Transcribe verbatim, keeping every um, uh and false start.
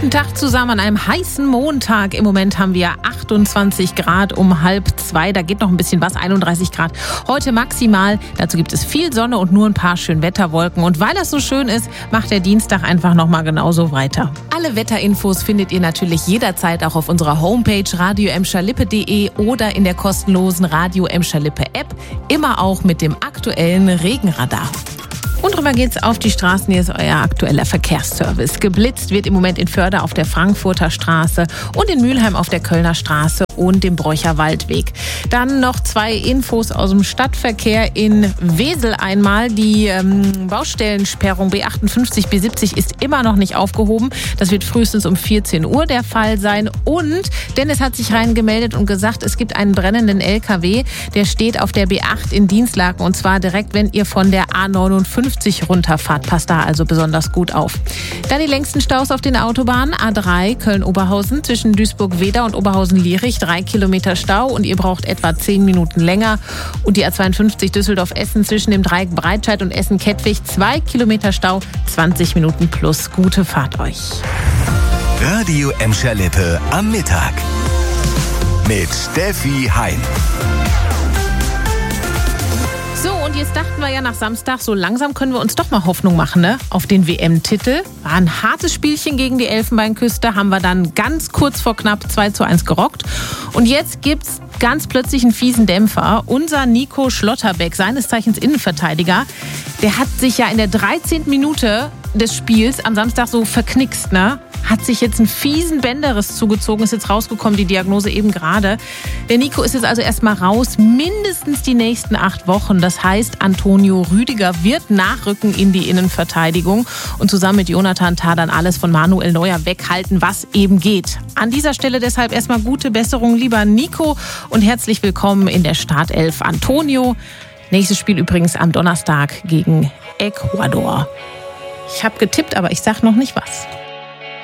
Guten Tag zusammen an einem heißen Montag. Im Moment haben wir achtundzwanzig Grad um halb zwei. Da geht noch ein bisschen was, einunddreißig Grad. Heute maximal. Dazu gibt es viel Sonne und nur ein paar Schönwetterwolken. Und weil das so schön ist, macht der Dienstag einfach nochmal genauso weiter. Alle Wetterinfos findet ihr natürlich jederzeit auch auf unserer Homepage radio emscher lippe punkt de oder in der kostenlosen Radio Emscher Lippe App. Immer auch mit dem aktuellen Regenradar. Und rüber geht's auf die Straßen. Hier ist euer aktueller Verkehrsservice. Geblitzt wird im Moment in Förde auf der Frankfurter Straße und in Mülheim auf der Kölner Straße und dem Bräucher Waldweg. Dann noch zwei Infos aus dem Stadtverkehr in Wesel einmal. Die ähm, Baustellensperrung B achtundfünfzig B siebzig ist immer noch nicht aufgehoben. Das wird frühestens um vierzehn Uhr der Fall sein. Und Dennis hat sich reingemeldet und gesagt, es gibt einen brennenden L K W, der steht auf der B acht in Dienstlaken und zwar direkt, wenn ihr von der A neunundfünfzig runterfahrt. Passt da also besonders gut auf. Dann die längsten Staus auf den Autobahnen. A drei Köln-Oberhausen zwischen Duisburg-Weder und Oberhausen-Lierich. Drei Kilometer Stau und ihr braucht etwa zehn Minuten länger. Und die A zweiundfünfzig Düsseldorf-Essen zwischen dem Dreieck Breitscheid und Essen-Kettwig. Zwei Kilometer Stau, zwanzig Minuten plus. Gute Fahrt euch. Radio Emscher Lippe am Mittag mit Steffi Hein. So, und jetzt dachten wir ja nach Samstag, so langsam können wir uns doch mal Hoffnung machen, ne? Auf den W M-Titel. War ein hartes Spielchen gegen die Elfenbeinküste, haben wir dann ganz kurz vor knapp zwei zu eins gerockt. Und jetzt gibt's ganz plötzlich einen fiesen Dämpfer. Unser Nico Schlotterbeck, seines Zeichens Innenverteidiger, der hat sich ja in der dreizehnten Minute des Spiels am Samstag so verknickst, ne? Hat sich jetzt einen fiesen Bänderriss zugezogen, ist jetzt rausgekommen, die Diagnose eben gerade. Der Nico ist jetzt also erstmal raus, mindestens die nächsten acht Wochen. Das heißt, Antonio Rüdiger wird nachrücken in die Innenverteidigung und zusammen mit Jonathan Tah dann alles von Manuel Neuer weghalten, was eben geht. An dieser Stelle deshalb erstmal gute Besserung, lieber Nico, und herzlich willkommen in der Startelf, Antonio. Nächstes Spiel übrigens am Donnerstag gegen Ecuador. Ich habe getippt, aber ich sag noch nicht was.